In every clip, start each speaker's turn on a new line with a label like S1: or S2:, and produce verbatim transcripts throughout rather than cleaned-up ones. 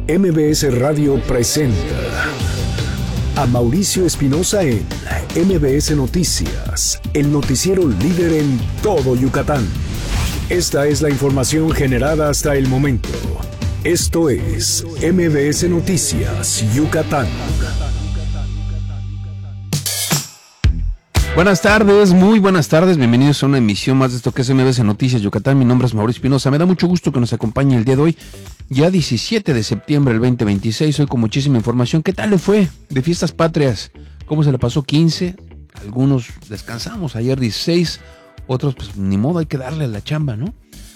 S1: M B S Radio presenta a Mauricio Espinosa en M B S Noticias, el noticiero líder en todo Yucatán. Esta es la información generada hasta el momento. Esto es M B S Noticias Yucatán.
S2: Buenas tardes, muy buenas tardes, bienvenidos a una emisión más de esto que es M B S Noticias Yucatán. Mi nombre es Mauricio Espinosa, me da mucho gusto que nos acompañe el día de hoy, ya diecisiete de septiembre del veinte veintiséis, hoy con muchísima información. ¿Qué tal le fue de fiestas patrias? ¿Cómo se le pasó quince? Algunos descansamos ayer dieciséis, otros pues ni modo, hay que darle a la chamba, ¿no?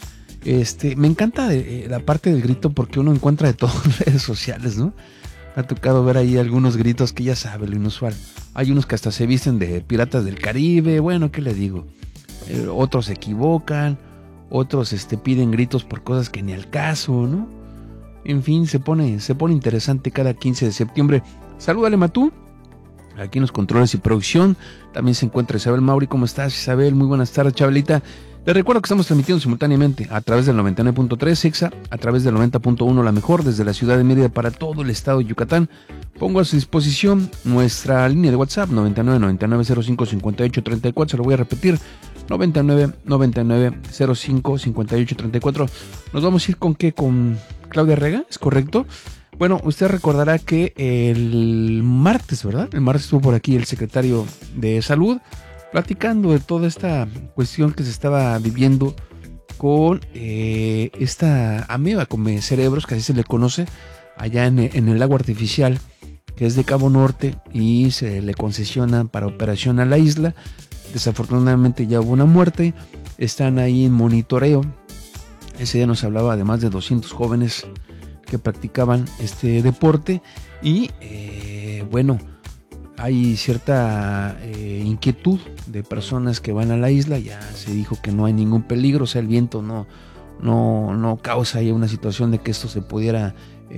S2: Este, me encanta eh, la parte del grito porque uno encuentra de todo en redes sociales, ¿no? Me ha tocado ver ahí algunos gritos que ya sabe, lo inusual. Hay unos que hasta se visten de piratas del Caribe, bueno, ¿qué le digo? Eh, otros se equivocan, otros este, piden gritos por cosas que ni al caso, ¿no? En fin, se pone, se pone interesante cada quince de septiembre. Salúdale, Matú, aquí en los controles y producción. También se encuentra Isabel Mauri. ¿Cómo estás, Isabel? Muy buenas tardes, Chabelita. Les recuerdo que estamos transmitiendo simultáneamente a través del noventa y nueve punto tres Exa, a través del noventa punto uno La Mejor, desde la ciudad de Mérida para todo el estado de Yucatán. Pongo a su disposición nuestra línea de WhatsApp, noventa y nueve, noventa y nueve, cero cinco, cincuenta y ocho, treinta y cuatro. Se lo voy a repetir, noventa y nueve, noventa y nueve, cero cinco, cincuenta y ocho, treinta y cuatro. Nos vamos a ir con qué, con Claudia Rega, ¿es correcto? Bueno, usted recordará que el martes, ¿verdad? El martes estuvo por aquí el secretario de Salud, platicando de toda esta cuestión que se estaba viviendo con eh, esta ameba come cerebros, que así se le conoce, allá en, en el lago artificial, que es de Cabo Norte, y se le concesiona para operación a la isla. Desafortunadamente ya hubo una muerte, están ahí en monitoreo. Ese día nos hablaba de más de doscientos jóvenes que practicaban este deporte y eh, bueno, hay cierta eh, inquietud de personas que van a la isla. Ya se dijo que no hay ningún peligro, o sea, el viento no, no, no causa ahí una situación de que esto se pudiera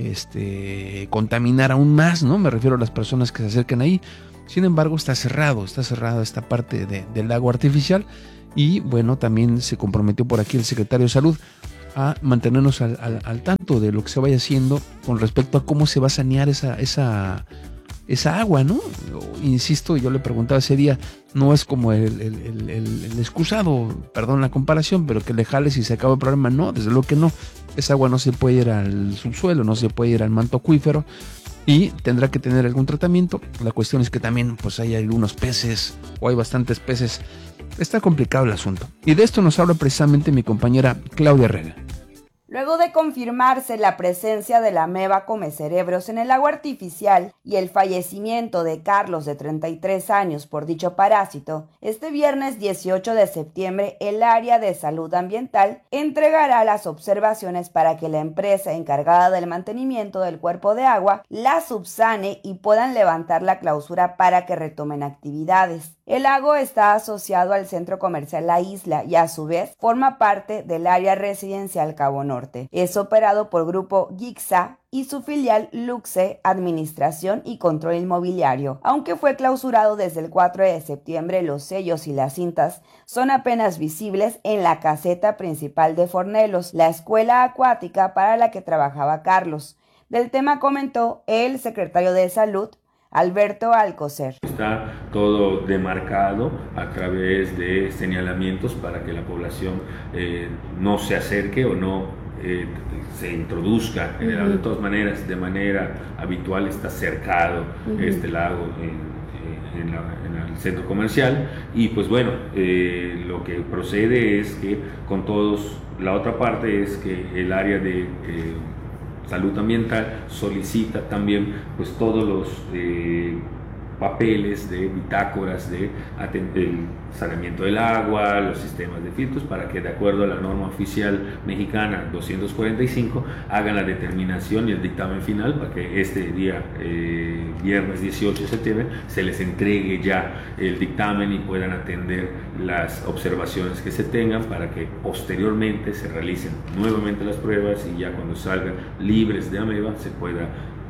S2: este, contaminar aún más, ¿no? Me refiero a las personas que se acercan ahí. Sin embargo, está cerrado, está cerrada esta parte de, del lago artificial. Y bueno, también se comprometió por aquí el secretario de Salud a mantenernos al, al, al tanto de lo que se vaya haciendo con respecto a cómo se va a sanear esa, esa, esa agua, ¿no? Insisto, yo le preguntaba ese día, no es como el, el, el, el, el excusado, perdón la comparación, pero que le jales y se acaba el problema. No, desde luego que no. Esa agua no se puede ir al subsuelo, no se puede ir al manto acuífero y tendrá que tener algún tratamiento. La cuestión es que también pues hay algunos peces o hay bastantes peces. Está complicado el asunto. Y de esto nos habla precisamente mi compañera Claudia Rega.
S3: Luego de confirmarse la presencia de la ameba come cerebros en el agua artificial y el fallecimiento de Carlos, de treinta y tres años, por dicho parásito, este viernes dieciocho de septiembre el área de salud ambiental entregará las observaciones para que la empresa encargada del mantenimiento del cuerpo de agua la subsane y puedan levantar la clausura para que retomen actividades. El lago está asociado al centro comercial La Isla y a su vez forma parte del área residencial Cabo Norte. Es operado por Grupo Gixa y su filial Luxe, Administración y Control Inmobiliario. Aunque fue clausurado desde el cuatro de septiembre, los sellos y las cintas son apenas visibles en la caseta principal de Fornelos, la escuela acuática para la que trabajaba Carlos. Del tema comentó el secretario de Salud, Alberto Alcocer.
S4: Está todo demarcado a través de señalamientos para que la población eh, no se acerque o no eh, se introduzca. Uh-huh. De todas maneras, de manera habitual está cercado uh-huh. este lago en, en, la, en el centro comercial y pues bueno, eh, lo que procede es que con todos, la otra parte es que el área de eh, Salud Ambiental solicita también pues todos los eh, papeles de bitácoras de el saneamiento del agua, los sistemas de filtros, para que de acuerdo a la norma oficial mexicana doscientos cuarenta y cinco hagan la determinación y el dictamen final para que este día, eh, viernes dieciocho de septiembre, se les entregue ya el dictamen y puedan atender las observaciones que se tengan para que posteriormente se realicen nuevamente las pruebas y ya cuando salgan libres de ameba se pueda.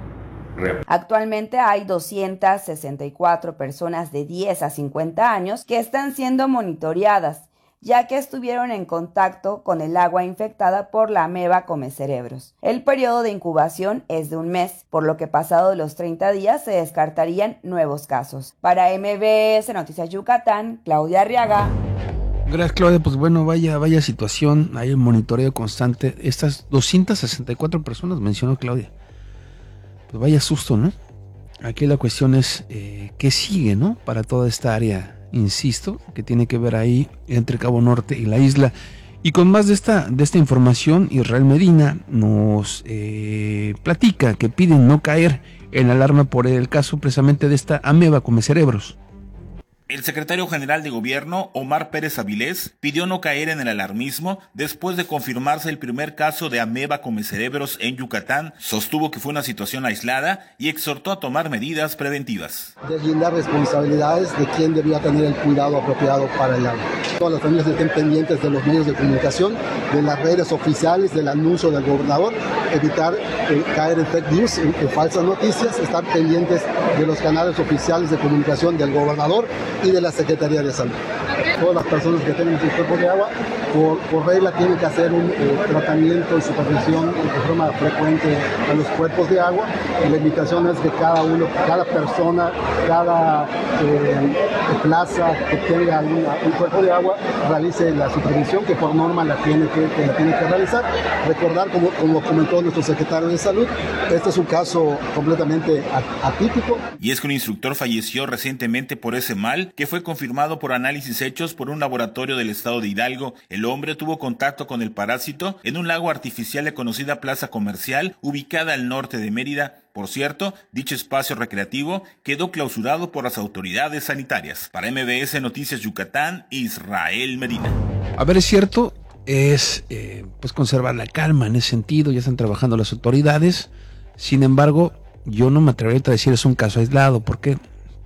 S3: Actualmente hay doscientas sesenta y cuatro personas de diez a cincuenta años que están siendo monitoreadas. ya que estuvieron en contacto con el agua infectada por la ameba comecerebros. El periodo de incubación es de un mes, por lo que pasados los treinta días se descartarían nuevos casos. Para M B S Noticias Yucatán, Claudia Arriaga.
S2: Gracias, Claudia. Pues bueno, vaya, vaya situación, hay un monitoreo constante. Estas doscientas sesenta y cuatro personas mencionó Claudia. Pues vaya susto, ¿no? Aquí la cuestión es eh, qué sigue, ¿no? Para toda esta área, insisto, que tiene que ver ahí entre Cabo Norte y la isla. Y con más de esta, de esta información, Israel Medina nos eh, platica que piden no caer en alarma por el caso precisamente de esta ameba comecerebros.
S5: El secretario general de Gobierno, Omar Pérez Avilés, pidió no caer en el alarmismo después de confirmarse el primer caso de ameba comecerebros en Yucatán. Sostuvo que fue una situación aislada y exhortó a tomar medidas preventivas.
S6: Deslindar responsabilidades de quién debía tener el cuidado apropiado para el agua. Todas las familias estén pendientes de los medios de comunicación, de las redes oficiales, del anuncio del gobernador, evitar eh, caer en fake news, en, en falsas noticias, estar pendientes de los canales oficiales de comunicación del gobernador y de la Secretaría de Salud. Todas las personas que tengan sus cuerpos de agua, por, por regla tienen que hacer un eh, tratamiento y supervisión de forma frecuente a los cuerpos de agua. Y la invitación es que cada uno, cada persona, cada eh, plaza que tenga una, un cuerpo de agua realice la supervisión que por norma la tiene que, que, la tiene que realizar. Recordar, como, como comentó nuestro secretario de Salud, este es un caso completamente atípico.
S5: Y es que un instructor falleció recientemente por ese mal, que fue confirmado por análisis hechos por un laboratorio del estado de Hidalgo. El hombre tuvo contacto con el parásito en un lago artificial de conocida plaza comercial ubicada al norte de Mérida. Por cierto, dicho espacio recreativo quedó clausurado por las autoridades sanitarias. Para M B S Noticias Yucatán, Israel Medina.
S2: A ver, es cierto, es eh, pues conservar la calma en ese sentido, ya están trabajando las autoridades. Sin embargo, yo no me atrevería a decir es un caso aislado. ¿Por qué?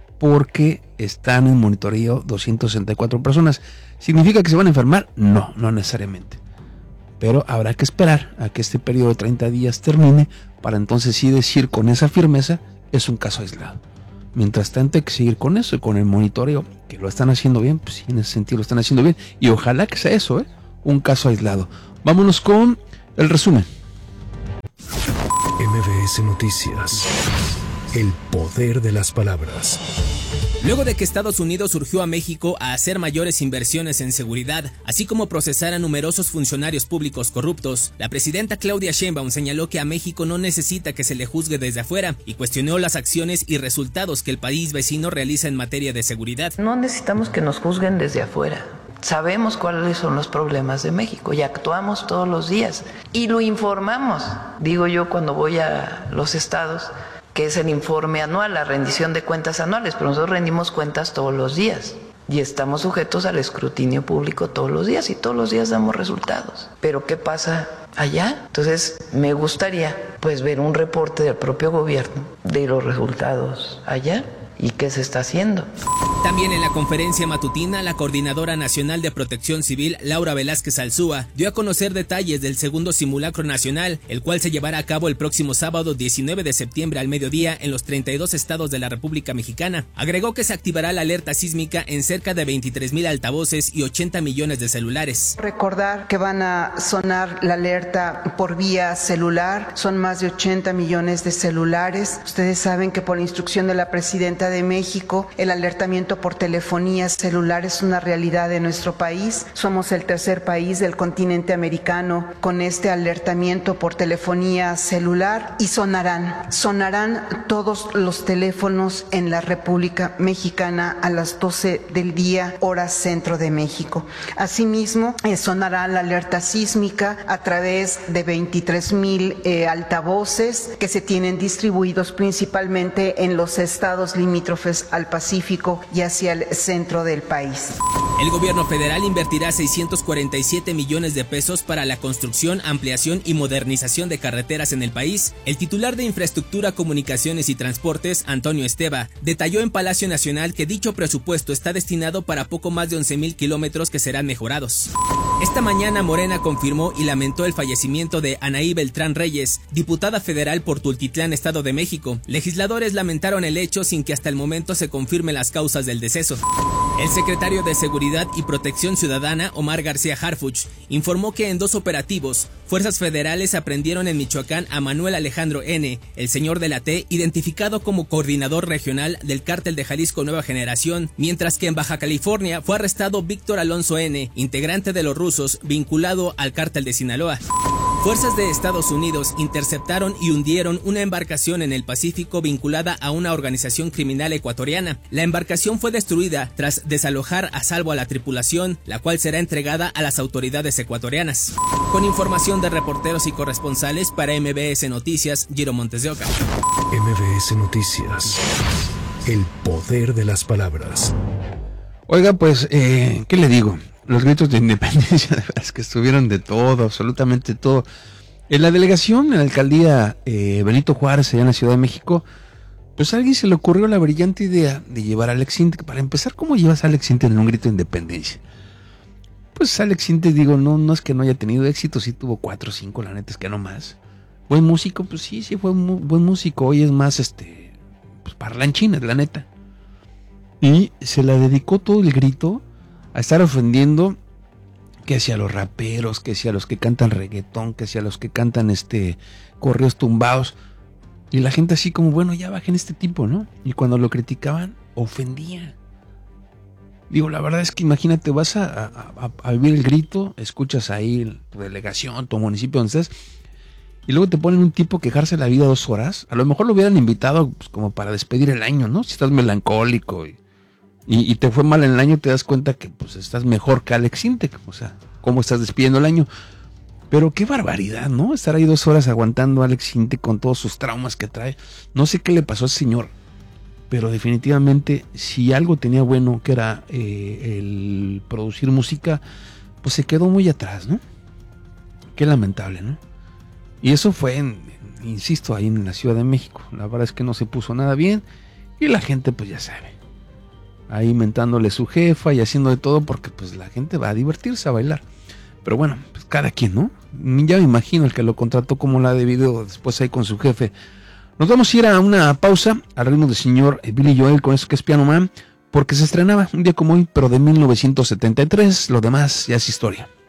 S2: Porque están en monitoreo doscientas sesenta y cuatro personas. ¿Significa que se van a enfermar? No, no necesariamente. Pero habrá que esperar a que este periodo de treinta días termine para entonces sí decir con esa firmeza es un caso aislado. Mientras tanto hay que seguir con eso y con el monitoreo, que lo están haciendo bien, pues sí, en ese sentido lo están haciendo bien. Y ojalá que sea eso, ¿eh? Un caso aislado. Vámonos con el resumen.
S1: M B S Noticias. El poder de las palabras.
S7: Luego de que Estados Unidos urgió a México a hacer mayores inversiones en seguridad, así como procesar a numerosos funcionarios públicos corruptos, la presidenta Claudia Sheinbaum señaló que a México no necesita que se le juzgue desde afuera y cuestionó las acciones y resultados que el país vecino realiza en materia de seguridad.
S8: No necesitamos que nos juzguen desde afuera. Sabemos cuáles son los problemas de México y actuamos todos los días y lo informamos. Digo yo cuando voy a los estados, que es el informe anual, la rendición de cuentas anuales, pero nosotros rendimos cuentas todos los días y estamos sujetos al escrutinio público todos los días y todos los días damos resultados. Pero ¿qué pasa allá? Entonces me gustaría pues ver un reporte del propio gobierno de los resultados allá y qué se está haciendo.
S7: También en la conferencia matutina, la Coordinadora Nacional de Protección Civil, Laura Velázquez Alzúa, dio a conocer detalles del segundo simulacro nacional, el cual se llevará a cabo el próximo sábado diecinueve de septiembre al mediodía en los treinta y dos estados de la República Mexicana. Agregó que se activará la alerta sísmica en cerca de veintitrés mil altavoces y ochenta millones de celulares.
S9: Recordar que van a sonar la alerta por vía celular, son más de ochenta millones de celulares. Ustedes saben que por instrucción de la Presidenta de México, el alertamiento por telefonía celular es una realidad de nuestro país. Somos el tercer país del continente americano con este alertamiento por telefonía celular y sonarán, sonarán todos los teléfonos en la República Mexicana a las doce del día, hora centro de México. Asimismo, eh, sonará la alerta sísmica a través de veintitrés mil eh, altavoces que se tienen distribuidos principalmente en los estados limítrofes al Pacífico y hacia el centro del país.
S7: El gobierno federal invertirá seiscientos cuarenta y siete millones de pesos para la construcción, ampliación y modernización de carreteras en el país. El titular de Infraestructura, Comunicaciones y Transportes, Antonio Esteva, detalló en Palacio Nacional que dicho presupuesto está destinado para poco más de once mil kilómetros que serán mejorados. Esta mañana Morena confirmó y lamentó el fallecimiento de Anaí Beltrán Reyes, diputada federal por Tultitlán, Estado de México. Legisladores lamentaron el hecho sin que hasta el momento se confirmen las causas del deceso. El secretario de Seguridad y Protección Ciudadana, Omar García Harfuch, informó que en dos operativos, fuerzas federales aprendieron en Michoacán a Manuel Alejandro N., el señor de la T, identificado como coordinador regional del Cártel de Jalisco Nueva Generación, mientras que en Baja California fue arrestado Víctor Alonso N., integrante de los rusos, vinculado al Cártel de Sinaloa. Fuerzas de Estados Unidos interceptaron y hundieron una embarcación en el Pacífico vinculada a una organización criminal ecuatoriana. La embarcación fue destruida tras desalojar a salvo a la tripulación, la cual será entregada a las autoridades ecuatorianas. Con información de reporteros y corresponsales para M B S Noticias, Giro Montes de Oca.
S1: M B S Noticias. El poder de las palabras.
S2: Oiga, pues, eh, ¿qué le digo? Los gritos de independencia, de verdad, es que estuvieron de todo, absolutamente todo. En la delegación, en la alcaldía eh, Benito Juárez, allá en la Ciudad de México, pues a alguien se le ocurrió la brillante idea de llevar a Alex Intec. Para empezar, ¿cómo llevas a Alex Intec en un grito de independencia? Pues Alex Intec, digo, no, no es que no haya tenido éxito, sí tuvo cuatro o cinco, la neta es que no más. Buen músico, pues sí, sí fue un buen músico. Hoy es más, este, pues parlanchina, la neta. Y se la dedicó todo el grito a estar ofendiendo que hacia los raperos, que hacia los que cantan reggaetón, que hacia los que cantan este correos tumbados. Y la gente así como, bueno, ya bajen este tipo, ¿no? Y cuando lo criticaban, ofendía. Digo, la verdad es que imagínate, vas a, a, a vivir el grito, escuchas ahí tu delegación, tu municipio donde estás, y luego te ponen un tipo a quejarse la vida dos horas. A lo mejor lo hubieran invitado pues, como para despedir el año, ¿no? Si estás melancólico y Y, y te fue mal en el año, te das cuenta que pues estás mejor que Alex Intec, o sea, cómo estás despidiendo el año. Pero qué barbaridad, ¿no? Estar ahí dos horas aguantando a Alex Intec con todos sus traumas que trae. No sé qué le pasó a ese señor, pero definitivamente si algo tenía bueno, que era eh, el producir música, pues se quedó muy atrás, ¿no? Qué lamentable, ¿no? Y eso fue, en, en, insisto, ahí en la Ciudad de México. La verdad es que no se puso nada bien y la gente pues ya sabe. Ahí mentándole su jefa y haciendo de todo porque pues la gente va a divertirse, a bailar. Pero bueno, pues cada quien, ¿no? Ya me imagino el que lo contrató como la debido después ahí con su jefe. Nos vamos a ir a una pausa al ritmo del señor Billy Joel con eso que es Piano Man, porque se estrenaba un día como hoy, pero de mil novecientos setenta y tres, lo demás ya es historia.